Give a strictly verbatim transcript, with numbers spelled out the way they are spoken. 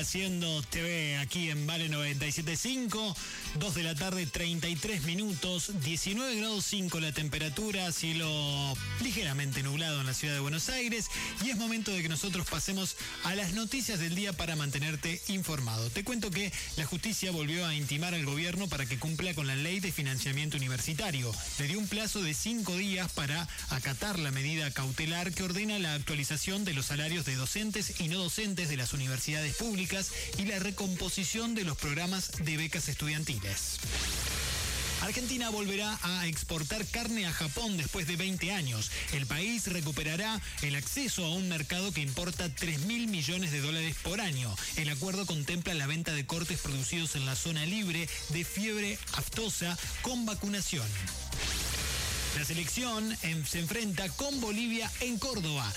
Haciendo T V aquí en Vale noventa y siete punto cinco, dos de la tarde, treinta y tres minutos, diecinueve grados cinco la temperatura, cielo ligeramente nublado en la ciudad de Buenos Aires, y es momento de que nosotros pasemos a las noticias del día para mantenerte informado. Te cuento que la justicia volvió a intimar al gobierno para que cumpla con la ley de financiamiento universitario. Le dio un plazo de cinco días para acatar la medida cautelar que ordena la actualización de los salarios de docentes y no docentes de las universidades públicas y la recomposición de los programas de becas estudiantiles. Argentina volverá a exportar carne a Japón después de veinte años. El país recuperará el acceso a un mercado que importa tres mil millones de dólares por año. El acuerdo contempla la venta de cortes producidos en la zona libre de fiebre aftosa con vacunación. La selección en, se enfrenta con Bolivia en Córdoba.